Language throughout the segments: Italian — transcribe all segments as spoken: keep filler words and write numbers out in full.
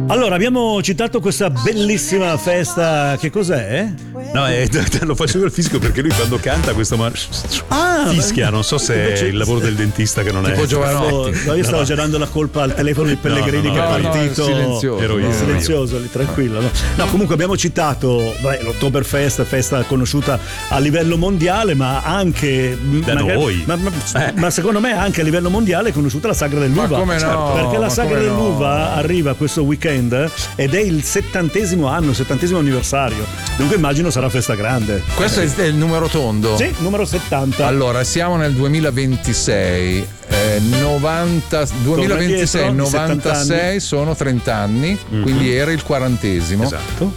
Allora, abbiamo citato questa bellissima festa, che cos'è? No, è, lo faccio col fisico perché lui quando canta questo ma... ah, fischia, non so se è il lavoro del dentista che non tipo è. Giovanotti. No, io stavo già dando la colpa al telefono di Pellegrini, no, no, che no, è no, partito no, silenzioso. Ero io, silenzioso, lì, tranquillo. No? no, comunque abbiamo citato beh, l'Oktoberfest, festa conosciuta a livello mondiale, ma anche da magari, noi. Ma, ma, eh. ma secondo me anche a livello mondiale è conosciuta la sagra dell'uva. Ma come no? Perché la Ma sagra come dell'uva no? arriva questo weekend ed è il settantesimo anno, settantesimo anniversario. Dunque immagino sarà festa grande. Questo è il numero tondo? Sì, numero settanta. Allora, siamo nel duemilaventisei. Eh, novanta, duemilaventisei novantasei sono trenta anni, mm-hmm. quindi era il quarantesimo. Esatto.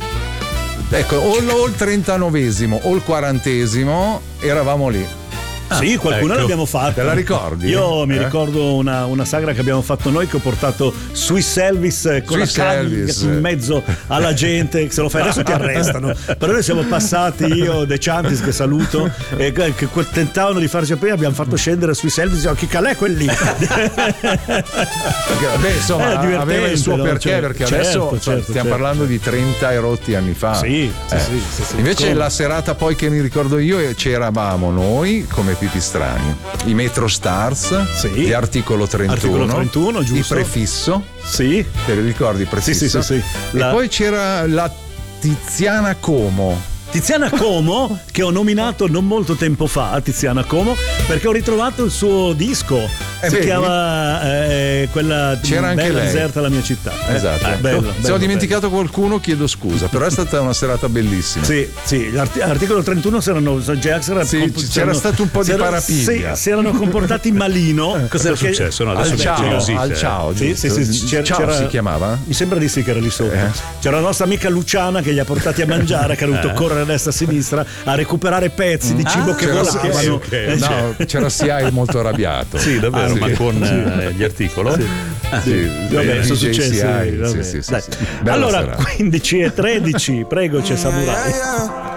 Ecco, o, o il trentanovesimo o il quarantesimo eravamo lì. Ah, sì, qualcuno ecco. l'abbiamo fatta. Te la ricordi? Io eh? mi ricordo una, una sagra che abbiamo fatto noi, che ho portato Swiss Elvis con Swiss la caglia Elvis. in mezzo alla gente, che se lo fai adesso ti arrestano. Però noi siamo passati, io De Ciantis che saluto, e che, che tentavano di farci aprire, abbiamo fatto scendere Swiss Elvis, oh, chi calè quel lì? Beh, insomma, aveva il suo no? perché, Cioè, perché certo, adesso certo, stiamo certo. parlando di trenta e rotti anni fa. Sì, sì, Eh. sì, sì, sì. Invece Come? la serata poi che mi ricordo io c'eravamo noi come Pipistrani, i Metro Stars, Sì. gli Articolo trentuno, Articolo trentuno, giusto. il Prefisso, Sì. te li ricordi il Prefisso? Sì, sì, sì, sì. La- E poi c'era la Tiziana Como. Tiziana Como, che ho nominato non molto tempo fa, Tiziana Como, perché ho ritrovato il suo disco. Eh, si vedi? chiama eh, quella C'era anche Bella lei. deserta la mia città. Eh, Esatto. eh, bello, Se bello, ho dimenticato qualcuno chiedo scusa, però è stata una serata bellissima. bello. Sì, sì, l'articolo trentuno si erano Jax era Sì, comp- c'era si erano- stato un po' di si erano- parapiglia. Sì, si erano comportati malino. Cos'era perché- successo? No, adesso Al mi ciao, incuriosite, al eh. ciao, Sì, sì, giusto? sì, c'era- ciao c'era- si chiamava? Mi sembra di sì che era lì sopra. Eh. C'era la nostra amica Luciana che li ha portati a mangiare, che ha dovuto correre a destra e a sinistra a recuperare pezzi di cibo che C'era- volavano. ok, ok. No, c'era S I A molto arrabbiato. Sì, davvero, Ah, sì. ma con eh, gli articoli? Sì. Sì, Vabbè, D J sono successi. S I A, vabbè. sì, sì, sì, Dai. sì. Bella Allora, serata. quindici e tredici, prego, c'è Samurai.